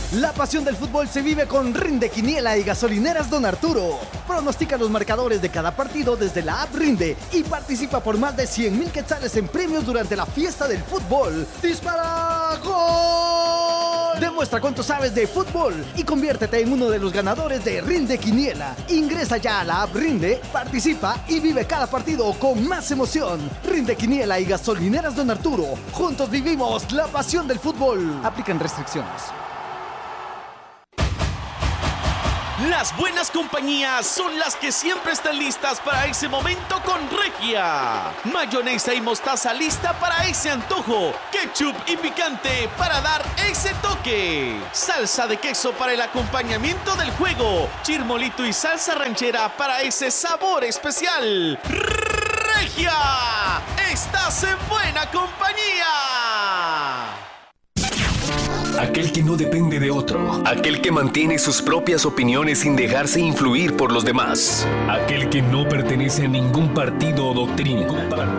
La pasión del fútbol se vive con Rinde Quiniela y Gasolineras Don Arturo. Pronostica los marcadores de cada partido desde la app Rinde y participa por más de 100,000 quetzales en premios durante la fiesta del fútbol. ¡Dispara! ¡Gol! Demuestra cuánto sabes de fútbol y conviértete en uno de los ganadores de Rinde Quiniela. Ingresa ya a la app Rinde, participa y vive cada partido con más emoción. Rinde Quiniela y Gasolineras Don Arturo. Juntos vivimos la pasión del fútbol. Aplican restricciones. Las buenas compañías son las que siempre están listas para ese momento con Regia. Mayonesa y mostaza lista para ese antojo. Ketchup y picante para dar ese toque. Salsa de queso para el acompañamiento del juego. Chirmolito y salsa ranchera para ese sabor especial. Regia, estás en buena compañía. Aquel que no depende de otro. Aquel que mantiene sus propias opiniones sin dejarse influir por los demás. Aquel que no pertenece a ningún partido o doctrina.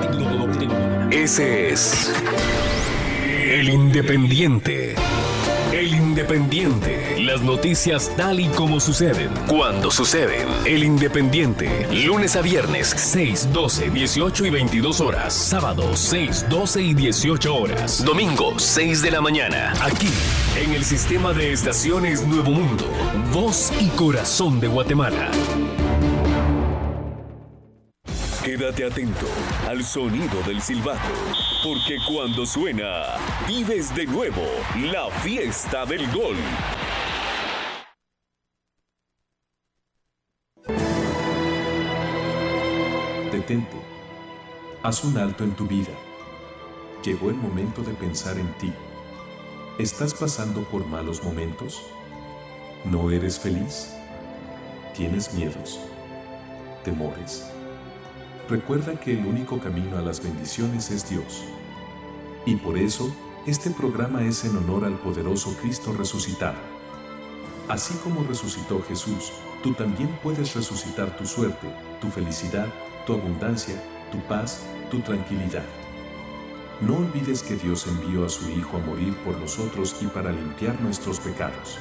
Ese es el Independiente. El Independiente. Las noticias tal y como suceden. Cuando suceden. El Independiente. Lunes a viernes, 6, 12, 18 y 22 horas. Sábados, 6, 12 y 18 horas. Domingo, 6 de la mañana. Aquí, en el sistema de estaciones Nuevo Mundo. Voz y corazón de Guatemala. Quédate atento al sonido del silbato, porque cuando suena, vives de nuevo la fiesta del gol. Detente. Haz un alto en tu vida. Llegó el momento de pensar en ti. ¿Estás pasando por malos momentos? ¿No eres feliz? ¿Tienes miedos? ¿Temores? Recuerda que el único camino a las bendiciones es Dios. Y por eso, este programa es en honor al poderoso Cristo resucitado. Así como resucitó Jesús, tú también puedes resucitar tu suerte, tu felicidad, tu abundancia, tu paz, tu tranquilidad. No olvides que Dios envió a su Hijo a morir por nosotros y para limpiar nuestros pecados.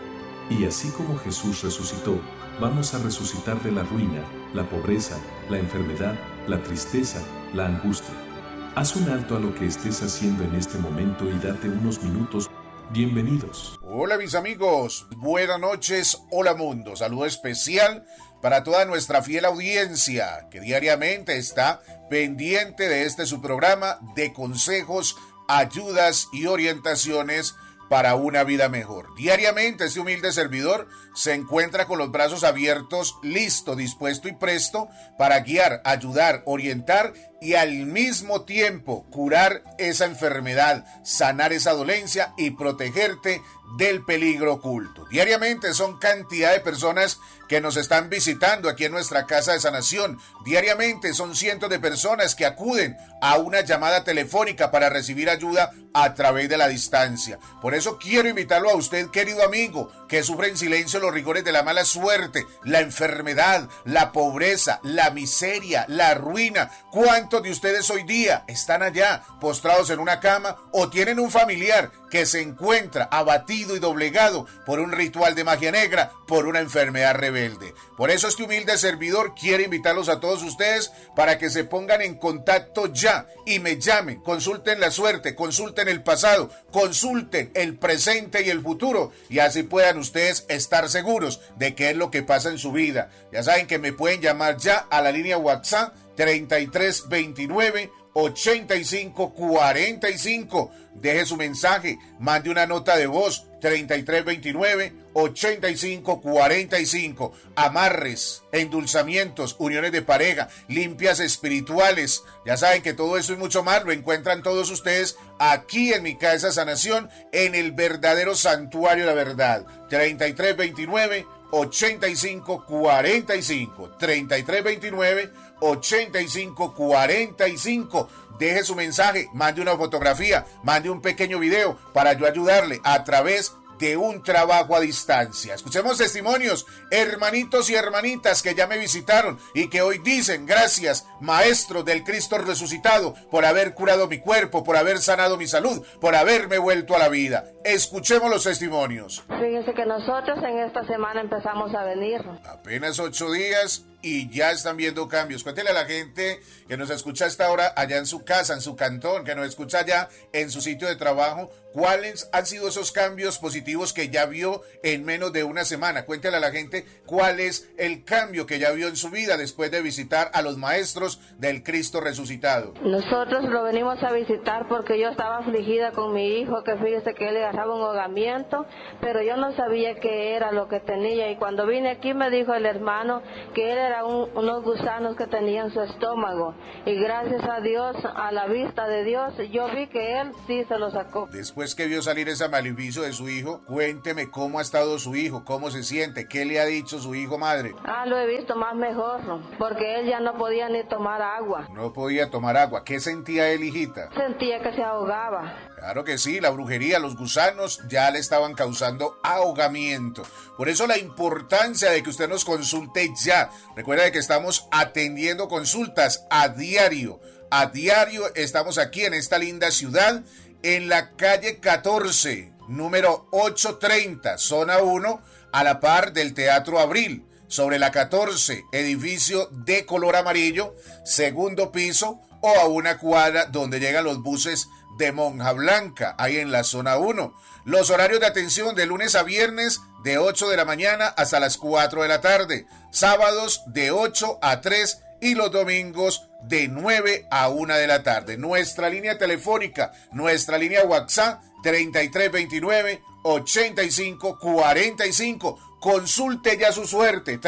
Y así como Jesús resucitó, vamos a resucitar de la ruina, la pobreza, la enfermedad, la tristeza, la angustia. Haz un alto a lo que estés haciendo en este momento y date unos minutos. Bienvenidos. Hola mis amigos, buenas noches, hola mundo. Saludo especial para toda nuestra fiel audiencia que diariamente está pendiente de este su programa de consejos, ayudas y orientaciones para una vida mejor. Diariamente este humilde servidor se encuentra con los brazos abiertos, listo, dispuesto y presto para guiar, ayudar, orientar y al mismo tiempo curar esa enfermedad, sanar esa dolencia y protegerte del peligro oculto. Diariamente son cantidad de personas que nos están visitando aquí en nuestra casa de sanación. Diariamente son cientos de personas que acuden a una llamada telefónica para recibir ayuda a través de la distancia. Por eso quiero invitarlo a usted, querido amigo, que sufre en silencio los rigores de la mala suerte, la enfermedad, la pobreza, la miseria, la ruina. ¿Cuántos de ustedes hoy día están allá postrados en una cama o tienen un familiar que se encuentra abatido y doblegado por un ritual de magia negra, por una enfermedad rebelde? Por eso este humilde servidor quiere invitarlos a todos ustedes para que se pongan en contacto ya y me llamen, consulten la suerte, consulten el pasado, consulten el presente y el futuro y así puedan ustedes estar seguros de qué es lo que pasa en su vida. Ya saben que me pueden llamar ya a la línea WhatsApp 3329 8545. Deje su mensaje, mande una nota de voz 3329 8545. Amarres, endulzamientos, uniones de pareja, limpias espirituales. Ya saben que todo eso y mucho más lo encuentran todos ustedes aquí en mi casa de sanación, en el verdadero santuario de la verdad. 3329 8545. 3329 8545. Deje su mensaje, mande una fotografía, mande un pequeño video para yo ayudarle a través de un trabajo a distancia. Escuchemos testimonios, hermanitos y hermanitas que ya me visitaron y que hoy dicen: gracias, Maestro del Cristo resucitado, por haber curado mi cuerpo, por haber sanado mi salud, por haberme vuelto a la vida. Escuchemos los testimonios. Fíjense que nosotros en esta semana empezamos a venir. Apenas 8 días y ya están viendo cambios. Cuéntele a la gente que nos escucha hasta ahora allá en su casa, en su cantón, que nos escucha allá en su sitio de trabajo, ¿cuáles han sido esos cambios positivos que ya vio en menos de una semana? Cuéntele a la gente cuál es el cambio que ya vio en su vida después de visitar a los maestros del Cristo resucitado. Nosotros lo venimos a visitar porque yo estaba afligida con mi hijo, que fíjese que él le agarraba un ahogamiento, pero yo no sabía qué era lo que tenía, y cuando vine aquí me dijo el hermano que él era unos gusanos que tenía en su estómago, y gracias a Dios, a la vista de Dios, yo vi que él sí se lo sacó. Después que vio salir ese maleficio de su hijo, cuénteme cómo ha estado su hijo, cómo se siente, qué le ha dicho su hijo, madre. Lo he visto más mejor, porque él ya no podía ni tomar agua. No podía tomar agua. ¿Qué sentía él, hijita? Sentía que se ahogaba. Claro que sí, la brujería, los gusanos ya le estaban causando ahogamiento. Por eso la importancia de que usted nos consulte ya. Recuerda que estamos atendiendo consultas a diario. A diario estamos aquí en esta linda ciudad, en la calle 14, número 830, zona 1, a la par del Teatro Abril. Sobre la 14, edificio de color amarillo, segundo piso, o a una cuadra donde llegan los buses de Monja Blanca, ahí en la zona 1. Los horarios de atención de lunes a viernes de 8 de la mañana hasta las 4 de la tarde, sábados de 8 a 3 y los domingos de 9 a 1 de la tarde. Nuestra línea telefónica, nuestra línea WhatsApp 3329 8545. Consulte ya su suerte,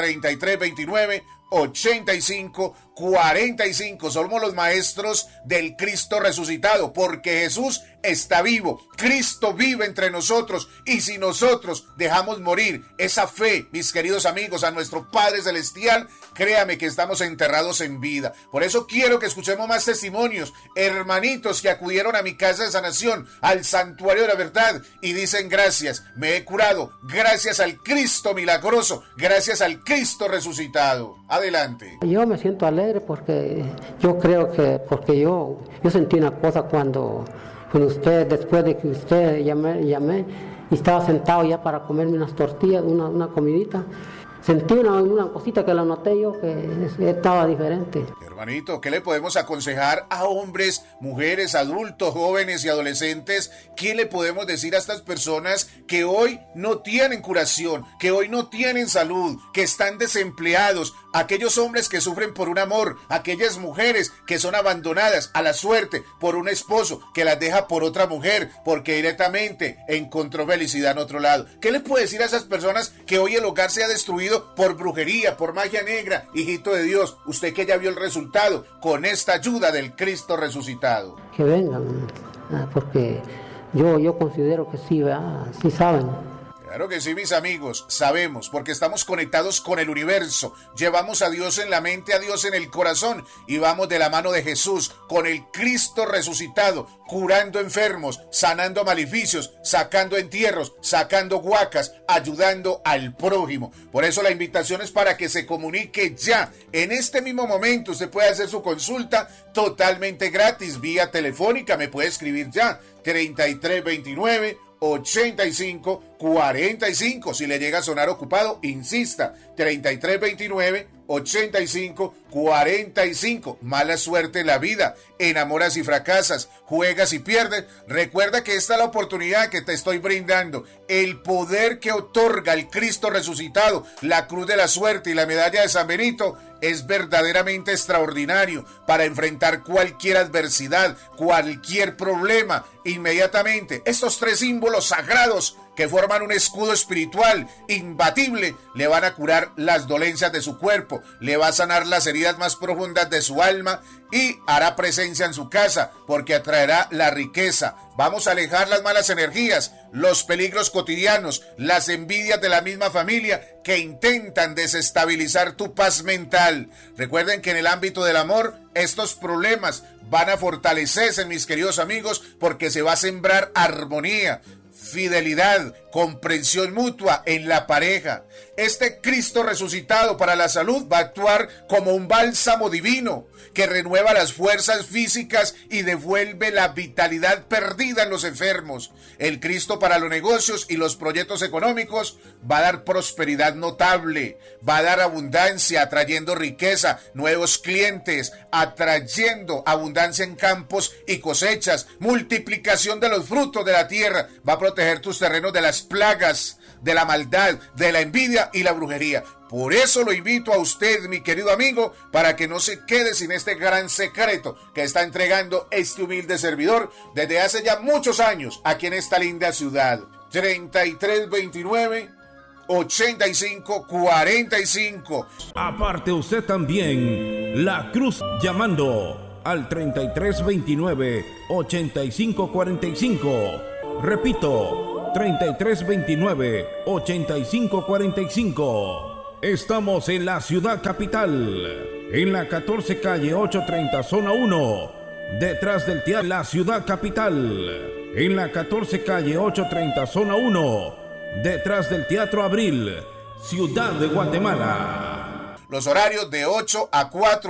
3329-8545. Somos los maestros del Cristo resucitado, porque Jesús está vivo, Cristo vive entre nosotros, y si nosotros dejamos morir esa fe, mis queridos amigos, a nuestro Padre Celestial, créame que estamos enterrados en vida. Por eso quiero que escuchemos más testimonios, hermanitos que acudieron a mi casa de sanación, al santuario de la verdad, y dicen: gracias, me he curado, gracias al Cristo milagroso, gracias al Cristo resucitado. Adelante. Yo me siento alegre porque yo creo que, porque yo sentí una cosa cuando usted, después de que usted llamé y estaba sentado ya para comerme unas tortillas, una comidita. Sentí una cosita que la noté yo, que estaba diferente. Hermanito, ¿qué le podemos aconsejar a hombres, mujeres, adultos, jóvenes y adolescentes? ¿Qué le podemos decir a estas personas que hoy no tienen curación, que hoy no tienen salud, que están desempleados? Aquellos hombres que sufren por un amor, aquellas mujeres que son abandonadas a la suerte por un esposo que las deja por otra mujer porque directamente encontró felicidad en otro lado. ¿Qué le puede decir a esas personas que hoy el hogar se ha destruido por brujería, por magia negra? Hijito de Dios, usted que ya vio el resultado con esta ayuda del Cristo resucitado. Que vengan, porque yo considero que sí, sí saben. Claro que sí, mis amigos, sabemos, porque estamos conectados con el universo, llevamos a Dios en la mente, a Dios en el corazón, y vamos de la mano de Jesús, con el Cristo resucitado, curando enfermos, sanando maleficios, sacando entierros, sacando huacas, ayudando al prójimo. Por eso la invitación es para que se comunique ya. En este mismo momento usted puede hacer su consulta totalmente gratis, vía telefónica, me puede escribir ya, 3329-8545. Si le llega a sonar ocupado, insista, 3329-8545. Mala suerte en la vida, enamoras y fracasas, juegas y pierdes. Recuerda que esta es la oportunidad que te estoy brindando. El poder que otorga el Cristo resucitado, la cruz de la suerte y la medalla de San Benito, es verdaderamente extraordinario para enfrentar cualquier adversidad, cualquier problema. Inmediatamente, estos tres símbolos sagrados que forman un escudo espiritual imbatible le van a curar las dolencias de su cuerpo, le va a sanar las heridas más profundas de su alma y hará presencia en su casa porque atraerá la riqueza. Vamos a alejar las malas energías, los peligros cotidianos, las envidias de la misma familia que intentan desestabilizar tu paz mental. Recuerden que en el ámbito del amor, estos problemas van a fortalecerse, mis queridos amigos, porque se va a sembrar armonía, fidelidad, comprensión mutua en la pareja. Este Cristo resucitado para la salud va a actuar como un bálsamo divino que renueva las fuerzas físicas y devuelve la vitalidad perdida en los enfermos. El Cristo para los negocios y los proyectos económicos va a dar prosperidad notable, va a dar abundancia, atrayendo riqueza, nuevos clientes, atrayendo abundancia en campos y cosechas, multiplicación de los frutos de la tierra, va a proteger tus terrenos de las plagas, de la maldad, de la envidia y la brujería. Por eso lo invito a usted, mi querido amigo, para que no se quede sin este gran secreto que está entregando este humilde servidor desde hace ya muchos años aquí en esta linda ciudad. 3329 8545. Aparte usted también La Cruz llamando al 3329 8545. Repito, 3329 8545. Estamos en la ciudad capital, en la 14 calle 830 zona 1, detrás del teatro. La ciudad capital, en la 14 calle 830 zona 1, detrás del Teatro Abril, Ciudad de Guatemala. Los horarios de 8 a 4